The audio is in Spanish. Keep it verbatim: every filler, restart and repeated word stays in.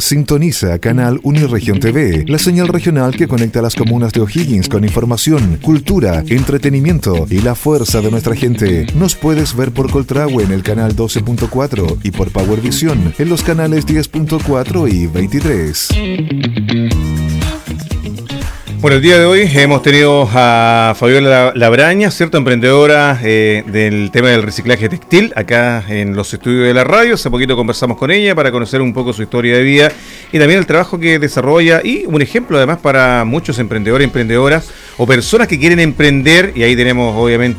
Sintoniza Canal Uniregión T V, la señal regional que conecta las comunas de O'Higgins con información, cultura, entretenimiento y la fuerza de nuestra gente. Nos puedes ver por Coltragüe en el canal doce punto cuatro y por Powervisión en los canales diez punto cuatro y veintitrés. Bueno, el día de hoy hemos tenido a Fabiola Labraña, cierta emprendedora eh, del tema del reciclaje textil, acá en los estudios de la radio. Hace poquito conversamos con ella para conocer un poco su historia de vida y también el trabajo que desarrolla, y un ejemplo además para muchos emprendedores, emprendedoras o personas que quieren emprender. Y ahí tenemos obviamente